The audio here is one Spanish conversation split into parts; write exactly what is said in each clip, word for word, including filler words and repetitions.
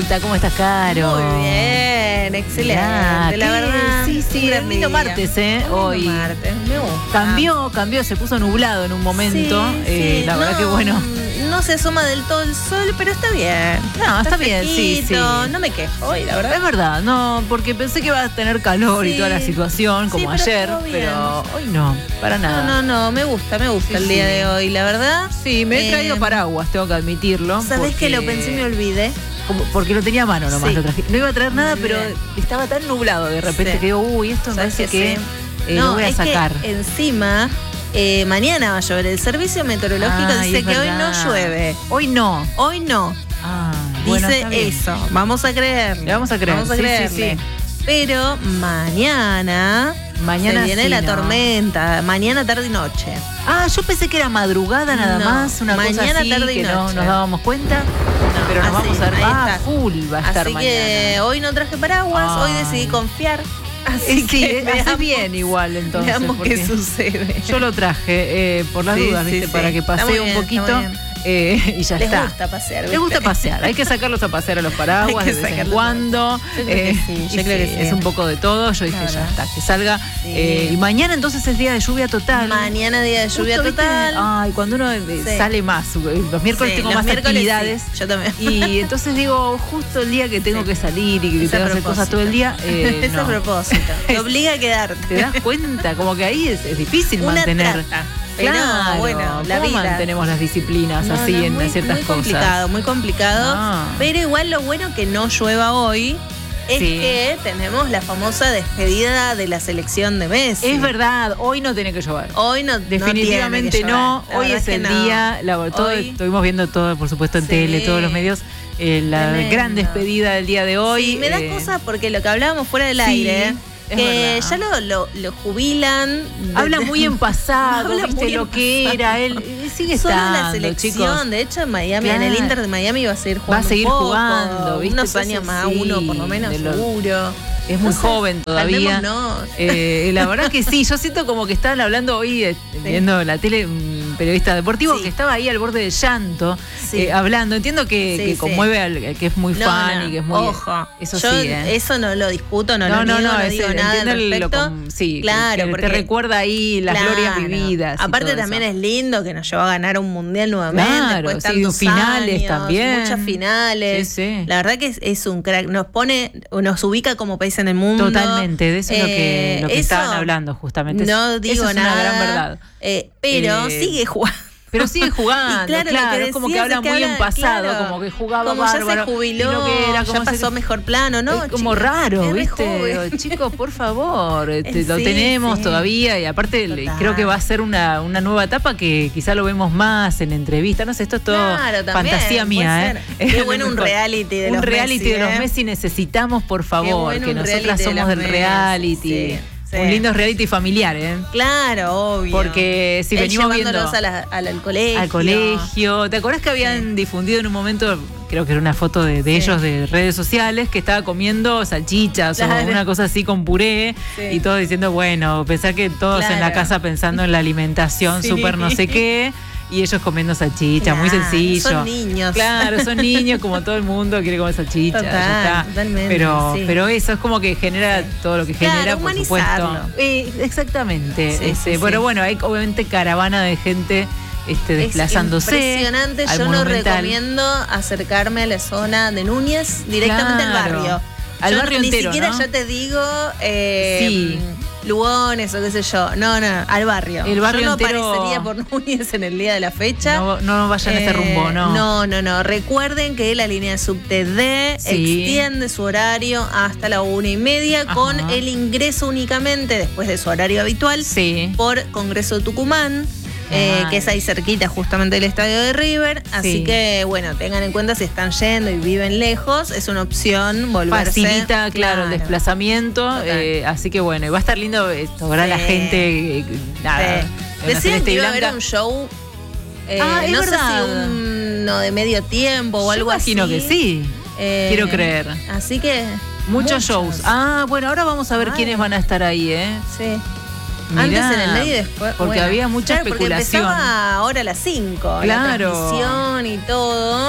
vuelta. ¿Cómo estás, Caro? Muy bien, excelente. Ah, la verdad. Sí, sí, un lindo martes, ¿eh? Un Hoy. lindo martes, me gusta. Cambió, cambió, se puso nublado en un momento. Sí, eh, sí, la verdad no, que bueno. No se asoma del todo el sol, pero está bien. No, está, está bien, sí, sí. No me quejo hoy, la verdad. Es verdad, no, porque pensé que iba a tener calor sí, y toda la situación, como sí, pero ayer, pero hoy no, para nada. No, no, no, me gusta, me gusta sí, el día sí. de hoy, la verdad. Sí, me he traído eh, paraguas, tengo que admitirlo. ¿Sabés porque... que lo pensé y me olvidé? Como, porque lo tenía a mano nomás, sí. lo traje. No iba a traer nada, pero estaba tan nublado de repente sí. que digo, uy, esto me parece que, que sí. eh, no, lo voy a es sacar. Que encima, eh, mañana va a llover. El servicio meteorológico ah, dice que hoy no llueve. Hoy no. Hoy no. Ah, dice bueno, eso. Vamos a creerle. Le vamos a creer. Vamos a sí, creerle. Sí, sí. Pero mañana, mañana se viene sí, la no. tormenta. Mañana, tarde y noche. Ah, yo pensé que era madrugada nada no, más. Una mañana, cosa así tarde y que noche. no nos dábamos cuenta. No, pero nos así, vamos a ver. Ah, está. full va a estar así mañana. Así que hoy no traje paraguas. Ay. Hoy decidí confiar. Así sí, que hace bien igual entonces. Veamos qué sucede. Yo lo traje eh, por las sí, dudas, sí, ¿viste? Sí. Para que pasee un poquito. Eh, y ya Les está. Les gusta pasear. ¿viste? Les gusta pasear. Hay que sacarlos a pasear a los paraguas de vez en cuando. Yo creo que sí, yo creo que sí. Es un poco de todo. Yo dije, ya está, que salga. Sí. Eh, y mañana entonces es día de lluvia total. Mañana día de lluvia Justo, total. ¿viste? Ay, cuando uno sí. sale más. Los miércoles sí, tengo los más miércoles actividades. Sí. Yo también. Y entonces digo, justo el día que tengo sí. que salir y que tengo que hacer cosas todo el día. Eh, es no. a propósito. Te obliga a quedarte. ¿Te das cuenta? Como que ahí es, es difícil Una mantener. Trata. Claro, pero bueno, la ¿cómo vida. mantenemos las disciplinas no, así no, en muy, ciertas muy cosas? Muy complicado, muy complicado. No. Pero igual lo bueno que no llueva hoy es sí. que tenemos la famosa despedida de la selección de Messi. Es verdad, hoy no tiene que llover. Hoy no definitivamente no. no. Hoy es el no. día, la, todo, hoy, estuvimos viendo todo, por supuesto, en sí. tele, todos los medios. Eh, la Tremendo. gran despedida del día de hoy. Sí, me da eh, cosa porque lo que hablábamos fuera del sí. aire. Es que verdad. ya lo, lo, lo jubilan. Habla muy en pasado, Habla viste muy lo en que pasado. era. Él sigue Solo estando, la selección, chicos. de hecho en Miami, claro. en el Inter de Miami va a seguir jugando. Va a seguir un poco, jugando, ¿viste? unos Entonces, años más, sí, uno por lo menos lo, seguro. Es muy Entonces, joven todavía. Eh, la verdad que sí, yo siento como que estaban hablando hoy, eh, sí. viendo la tele, un periodista deportivo sí. que estaba ahí al borde del llanto, sí. eh, hablando. Entiendo que, sí, que sí. conmueve al que es muy no, fan no. y que es muy. Ojo, eso yo sí, ¿eh? eso no lo discuto, no, no lo no, niego, no, no es, digo nada al respecto. Lo, sí, claro, que, que porque te recuerda ahí las claro. glorias vividas. Aparte también eso. es lindo que nos llevó a ganar un mundial nuevamente. Claro, después sí, tantos finales años, también. Muchas finales. Sí, sí. La verdad que es, es un crack. Nos pone, nos ubica como país en el mundo. Totalmente, de eso eh, es lo que, lo que eso, estaban hablando justamente. No digo eso es nada. una gran verdad. Eh, pero eh, sigue jugando. Pero sigue jugando, claro, claro, que es como que habla muy habla, en pasado, claro, como que jugaba como bárbaro. Ya se jubiló, lo que era, como ya pasó se, mejor plano, ¿no? Es como chicos, raro, es ¿viste? Chicos, por favor, este, sí, lo tenemos sí. todavía y aparte Total. creo que va a ser una, una nueva etapa que quizá lo vemos más en entrevistas, no sé, esto es todo claro, también, fantasía mía, ¿eh? Qué bueno un reality de un los reality Messi, de los ¿eh? Messi necesitamos, por favor, bueno que nosotras somos de del reality. Sí. Sí. Un lindo reality familiar, ¿eh? Claro, obvio. Porque si Él venimos viendo a la, a la, al colegio. Al colegio. ¿Te acordás que habían sí. difundido en un momento, creo que era una foto de, de sí. ellos de redes sociales, que estaba comiendo salchichas claro. o una cosa así con puré sí. y todos diciendo, bueno, pensar que todos claro. en la casa pensando en la alimentación sí. súper no sé qué. Y ellos comiendo salchicha, claro, muy sencillo. Son niños. Claro, son niños, como todo el mundo quiere comer salchicha. Total, ya está. Totalmente, pero, sí. pero eso es como que genera sí. todo lo que claro, genera, por supuesto. Eh, exactamente. Sí, este, sí, pero sí. bueno, hay obviamente caravana de gente este, desplazándose. Es impresionante, yo no recomiendo acercarme a la zona de Núñez, directamente claro. al barrio. Al yo barrio ni entero, siquiera ¿no? ya te digo eh, sí. Lugones o qué sé yo. No, no, al barrio. El barrio yo no entero... aparecería por Núñez en el día de la fecha. No, no vayan eh, a ese rumbo, ¿no? No, no, no. Recuerden que la línea de subte D sí. extiende su horario hasta la una y media Ajá. con el ingreso únicamente después de su horario habitual sí. por Congreso Tucumán. Eh, que es ahí cerquita justamente del estadio de River, así sí. que bueno, tengan en cuenta si están yendo y viven lejos, es una opción volverse. Facilita, claro, claro el desplazamiento, eh, así que bueno, y va a estar lindo esto, verá sí. la gente, eh, nada. Sí. Decían que iba a haber un show, eh, ah, es no verdad. sé si uno de medio tiempo o Yo algo imagino así. que sí, eh, quiero creer. Así que muchos, muchos shows. Ah, bueno, ahora vamos a ver Ay. quiénes van a estar ahí, ¿eh? Sí. Mirá, antes en el medio y después. Porque bueno, había mucha claro, especulación. Porque empezaba ahora a las cinco, claro. la transmisión y todo.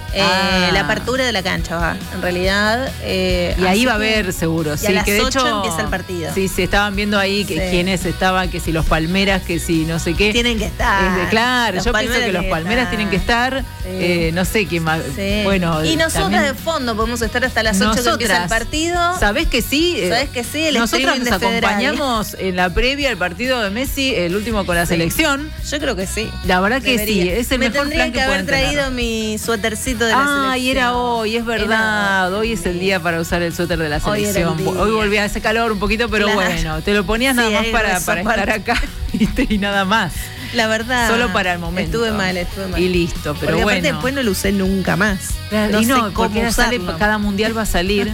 Eh, Ah. La apertura de la cancha va, en realidad. Eh, Y ahí así va a que- haber seguro, y sí, a las que de ocho hecho empieza el partido. Sí, se estaban viendo ahí que Sí. quiénes estaban, que si los Palmeras, que si no sé qué. Tienen que estar. Es de- claro, Los yo pienso Palmeras que los tienen que Palmeras estar. tienen que estar, Sí. eh, no sé quién más. Sí. Bueno, y nosotras también- de fondo podemos estar hasta las ocho que empieza el partido. ¿Sabés que sí? Eh, ¿Sabés que sí? El Nosotras streaming nos de Federal. acompañamos en la previa al partido de Messi, el último con la Sí. selección. Yo creo que sí. La verdad que Debería. sí, es el Me mejor tendría plan que, que haber pueden tener. traído mi suétercito de la selección. Ah, y era hoy, es verdad. Hoy es el día para usar el suéter de la Hoy era el selección. día. Hoy volvía a ese calor un poquito, pero Claro. bueno, te lo ponías nada Sí, más ahí para, rezó para aparte. estar acá, ¿viste? Y nada más. La verdad. Solo para el momento. Estuve mal, estuve mal. Y listo, pero Porque bueno. aparte después no lo usé nunca más. Claro, no y sé no, cómo porque ahora sale, usarlo. cada mundial va a salir.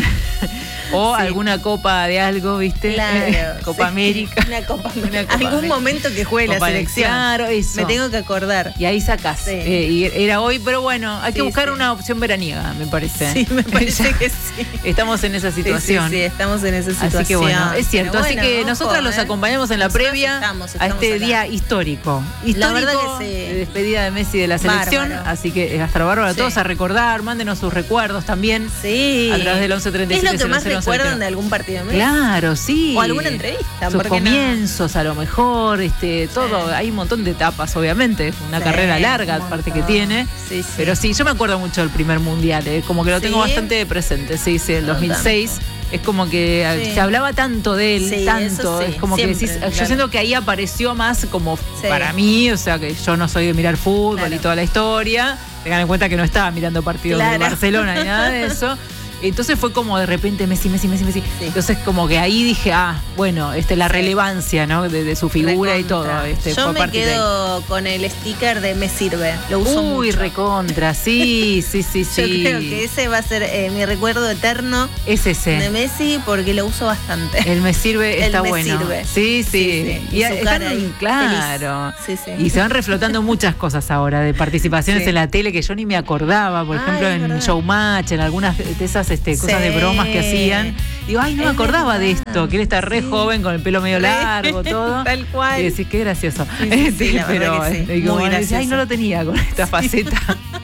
O Sí. alguna copa de algo, ¿viste? Claro. Copa sí. América. Una Copa Una América. Copa Algún América. momento que juegue la Copa de- selección. Claro, eso. Me tengo que acordar. Y ahí sacás. Sí. Eh, y era hoy, pero bueno, hay que Sí, buscar sí. una opción veraniega, me parece. Sí, me parece Ya que sí. Estamos en esa Sí, situación. Sí, sí, estamos en esa situación. Así que bueno, es cierto. Pero Así bueno, que ojo, nosotras los ¿eh? acompañamos en la Nosotras previa estamos, a estamos este acá. día histórico. Histórico La verdad que sí. de despedida de Messi de la selección. Bárbaro. Así que hasta la bárbara a Sí. todos a recordar, mándenos sus recuerdos también. Sí. A través del once treinta y ¿Qué siete es lo que más cero cero recuerdan cero. de algún partido de Messi? Claro, sí. O alguna entrevista, Sus ¿por qué no? comienzos, a lo mejor, este, todo. Hay un montón de etapas, obviamente. Es una Sí, carrera larga, un aparte que montón. tiene. Sí, sí. Pero sí, yo me acuerdo mucho del primer mundial, eh, como que lo tengo ¿Sí? bastante presente. Sí, sí, el No dos mil seis. Es como que eh, Sí. se hablaba tanto de él, Sí, tanto. eso sí, es como siempre, que decís, yo claro. siento que ahí apareció más como Sí. para mí, o sea, que yo no soy de mirar fútbol Claro. y toda la historia. Tengan en cuenta que no estaba mirando partidos de Claro. Barcelona ni nada de eso. Entonces fue como de repente Messi, Messi, Messi, Messi. Sí. Entonces como que ahí dije, ah, bueno, este, la Sí. relevancia, ¿no? De, de su figura y todo. Recontra. Este, Yo fue me parte de ahí. quedo con el sticker de Me Sirve. Lo uso Uy, mucho. recontra, sí, sí, sí, Yo sí. creo que ese va a ser eh, mi recuerdo eterno Es de ese. Messi porque lo uso bastante. El me sirve El está me bueno. sirve. Sí, sí. Sí, sí. Y su están- cara ahí, claro. feliz. Sí, sí. Y se van reflotando muchas cosas ahora de participaciones Sí. en la tele que yo ni me acordaba. Por Ay, ejemplo, es en verdad. Showmatch, en algunas de esas este, cosas de Sí. bromas que hacían. Digo, ay, no me Es acordaba de verdad. esto, que él está re Sí. joven con el pelo medio largo, todo. Tal cual. Y decís, qué gracioso. Sí, sí, sí, Sí, la verdad pero que sí. eh, digo, Muy bueno, decís, ay, gracioso. no lo tenía con esta faceta.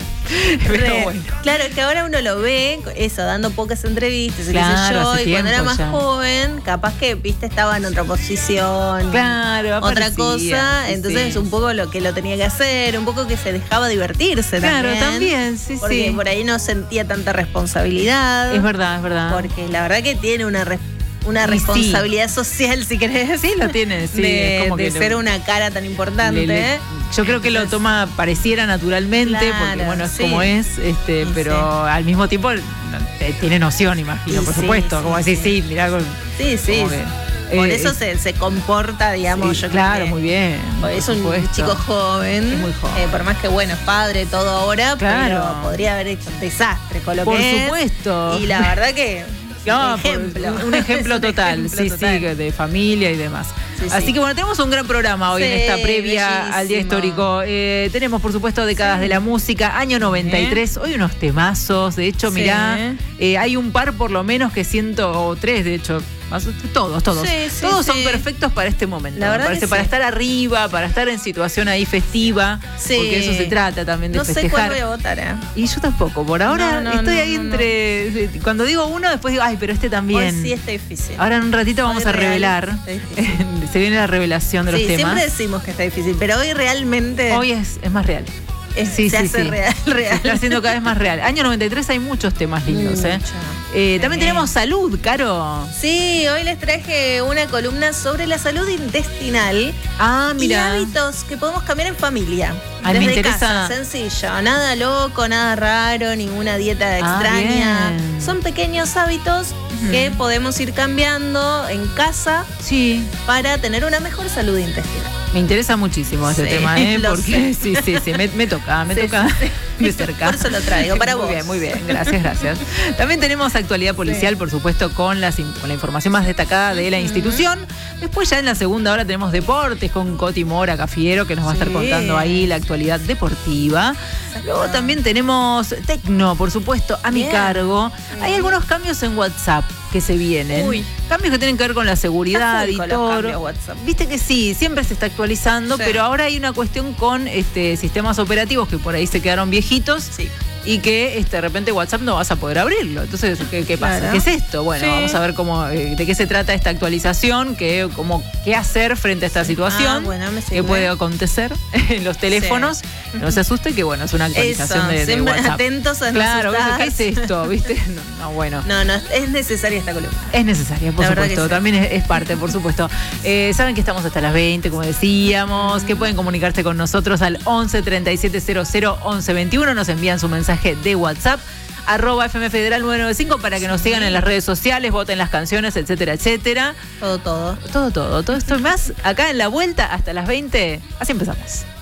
Pero Re. bueno. Claro, es que ahora uno lo ve, eso, dando pocas entrevistas, y qué sé Claro, yo, hace y cuando era tiempo más ya. joven, capaz que, viste, estaba en otra posición. Claro, Otra aparecía, cosa, sí, entonces sí. un poco lo que lo tenía que hacer, un poco que se dejaba divertirse Claro, también. también, sí, Porque sí. por ahí no sentía tanta responsabilidad. Es verdad, es verdad. Porque la verdad que tiene una res- una Y sí. responsabilidad social, si querés. Sí, lo tiene, sí. de es como de que ser lo- una cara tan importante. le- le- yo creo que lo Entonces, toma, pareciera naturalmente, porque Claro, bueno, es sí. como es, este, Y pero sí. al mismo tiempo no, te- tiene noción, imagino, Y por sí, supuesto. sí, como decir, sí. sí, mirá, con- Sí, sí. como que, Por eh, eso es- se, se comporta, digamos, sí, yo creo claro, que- muy bien. porque por es un supuesto. chico joven, Es muy joven. eh, por más que bueno, es padre todo ahora, Claro. pero podría haber hecho un desastre con lo Por que es. supuesto. Y la verdad que No, un por- ejemplo. un ejemplo Es un total, ejemplo sí, total. sí, de familia y demás. Sí, Así sí. que bueno, tenemos un gran programa hoy en Sí, esta previa al Día bellísimo. Histórico. Eh, tenemos, por supuesto, décadas Sí. de la música, año noventa y tres, hoy unos temazos. De hecho, Sí. mirá, eh, hay un par por lo menos que siento, o tres, de hecho, más- todos, todos. Sí, sí, todos son sí. perfectos para este momento. La me verdad parece, que para sí. estar arriba, para estar en situación ahí festiva. Sí. Porque de eso se trata también, de No sé cuál festejar. voy a votar, ¿eh? Y yo tampoco, por ahora No, no, estoy no, ahí no, no. entre. Cuando digo uno, después digo, ay, pero este también. Hoy sí está difícil. Ahora en un ratito vamos Hoy a real revelar. está difícil. Se viene la revelación de los Sí, temas. siempre decimos que está difícil, pero hoy realmente Hoy es, es más real. es- sí, se sí, hace sí. real, Se real. está haciendo cada vez más real. Año noventa y tres hay muchos temas lindos, ¿eh? Mucho. Eh, También Sí. tenemos salud, Caro. Sí, hoy les traje una columna sobre la salud intestinal Ah, y mira. hábitos que podemos cambiar en familia. Ay, me Desde interesa. casa, sencillo, nada loco, nada raro, ninguna dieta extraña. bien. Son pequeños hábitos que podemos ir cambiando en casa Sí. para tener una mejor salud intestinal. Me interesa muchísimo este Sí, tema, ¿eh? lo Porque sé. sí, sí, sí, me, me toca, me Sí, toca sí, sí. de cerca. Por eso lo traigo, para muy vos. bien, muy bien, gracias, gracias. También tenemos actualidad policial, por supuesto, con, las, con la información más destacada de la institución. Después ya en la segunda hora tenemos deportes con Coti Mora Cafiero, que nos va a estar Sí. contando ahí la actualidad deportiva. Luego también tenemos Tecno, por supuesto, a mi Bien. cargo. Hay algunos cambios en WhatsApp que se vienen. Uy. Cambios que tienen que ver con la seguridad Está full y con los todo. cambios WhatsApp. Viste que sí, siempre se está actualizando, Sí. pero ahora hay una cuestión con este, sistemas operativos que por ahí se quedaron viejitos. Sí. y que este, de repente WhatsApp no vas a poder abrirlo. Entonces, ¿qué, qué pasa? Claro. ¿Qué es esto? Bueno, sí. Vamos a ver cómo, eh, de qué se trata esta actualización, que, cómo, qué hacer frente a esta situación, ah, bueno, me qué puede acontecer en los teléfonos. Sí. No se asuste que, bueno, es una actualización Eso, de, de WhatsApp. Atentos a Claro, ¿qué es esto? ¿Viste? No, no, bueno. No, no, es necesaria esta columna. Es necesaria, por La supuesto. Sí. También es, es parte, por supuesto. Eh, Saben que estamos hasta las veinte, como decíamos, que pueden comunicarse con nosotros al once treinta y siete cero cero once veintiuno. Nos envían su mensaje de WhatsApp. Arroba F M Federal nueve noventa y cinco para que nos sigan en las redes sociales, voten las canciones, etcétera, etcétera. Todo, todo. Todo, todo. Todo esto y más acá en La Vuelta hasta las veinte. Así empezamos.